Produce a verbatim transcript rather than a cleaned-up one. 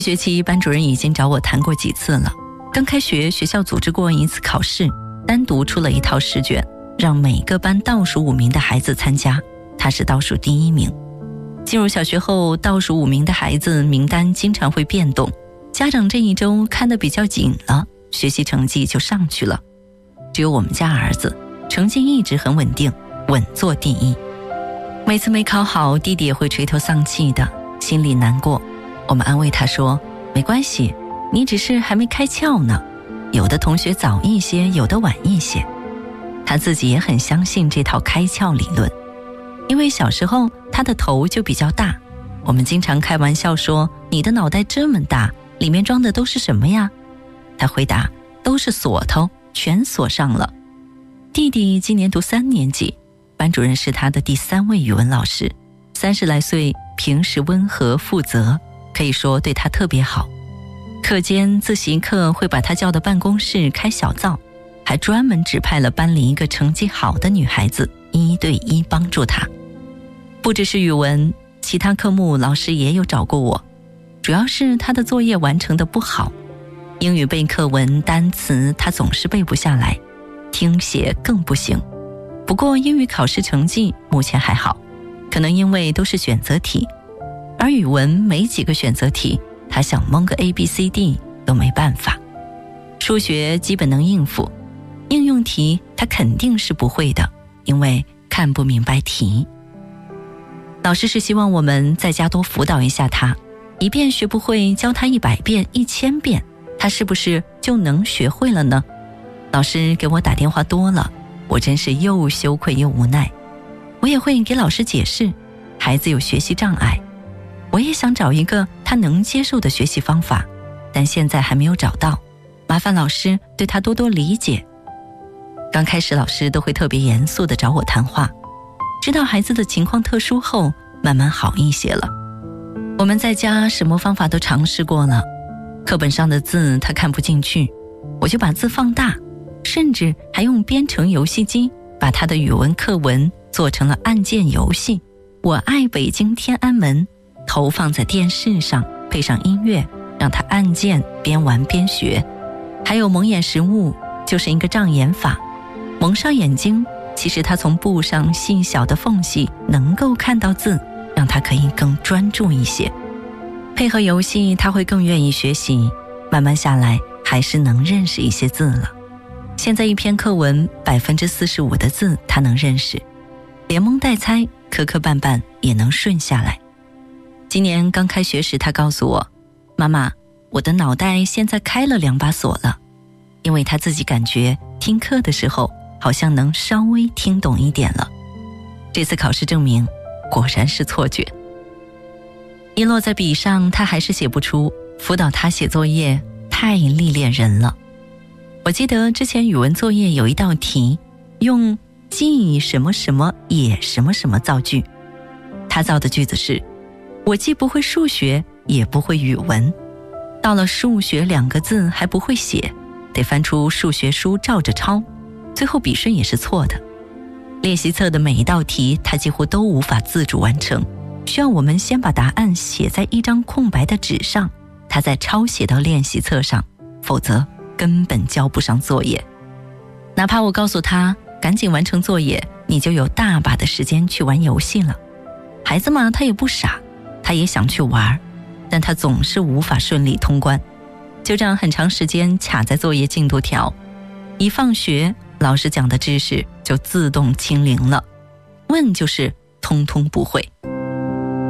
学期班主任已经找我谈过几次了。刚开学，学校组织过一次考试，单独出了一套试卷，让每个班倒数五名的孩子参加，他是倒数第一名。进入小学后，倒数五名的孩子名单经常会变动，家长这一周看得比较紧了，学习成绩就上去了。只有我们家儿子成绩一直很稳定，稳坐第一。每次没考好，弟弟也会垂头丧气的，心里难过。我们安慰他说，没关系，你只是还没开窍呢，有的同学早一些，有的晚一些。他自己也很相信这套开窍理论，因为小时候他的头就比较大，我们经常开玩笑说，你的脑袋这么大，里面装的都是什么呀？他回答，都是锁头，全锁上了。弟弟今年读三年级，班主任是他的第三位语文老师，三十来岁，平时温和负责，可以说对他特别好。课间自习课会把他叫到办公室开小灶，还专门指派了班里一个成绩好的女孩子一对一帮助他。不只是语文，其他科目老师也有找过我，主要是他的作业完成的不好。英语背课文单词他总是背不下来，听写更不行。不过英语考试成绩目前还好，可能因为都是选择题，而语文没几个选择题，他想蒙个 A B C D 都没办法。数学基本能应付，应用题他肯定是不会的，因为看不明白题。老师是希望我们在家多辅导一下他，一遍学不会，教他一百遍、一千遍，他是不是就能学会了呢？老师给我打电话多了，我真是又羞愧又无奈。我也会给老师解释，孩子有学习障碍，我也想找一个他能接受的学习方法，但现在还没有找到，麻烦老师对他多多理解。刚开始老师都会特别严肃地找我谈话，知道孩子的情况特殊后，慢慢好一些了。我们在家什么方法都尝试过了，课本上的字他看不进去，我就把字放大，甚至还用编程游戏机把他的语文课文做成了按键游戏。我爱北京天安门投放在电视上，配上音乐，让他按键边玩边学。还有蒙眼识物，就是一个障眼法，蒙上眼睛，其实他从布上细小的缝隙能够看到字，让他可以更专注一些。配合游戏，他会更愿意学习，慢慢下来还是能认识一些字了。现在一篇课文百分之四十五的字他能认识，连蒙带猜，磕磕绊绊也能顺下来。今年刚开学时，他告诉我，妈妈，我的脑袋现在开了两把锁了，因为他自己感觉听课的时候好像能稍微听懂一点了。这次考试证明果然是错觉。一落在笔上，他还是写不出，辅导他写作业太历练人了。我记得之前语文作业有一道题，用既什么什么也什么什么造句，他造的句子是，我既不会数学也不会语文，到了数学两个字还不会写，得翻出数学书照着抄，最后笔顺也是错的。练习册的每一道题他几乎都无法自主完成，需要我们先把答案写在一张空白的纸上，他再抄写到练习册上，否则根本交不上作业。哪怕我告诉他赶紧完成作业，你就有大把的时间去玩游戏了。孩子嘛，他也不傻，他也想去玩，但他总是无法顺利通关，就这样很长时间卡在作业进度条。一放学，老师讲的知识就自动清零了，问就是通通不会。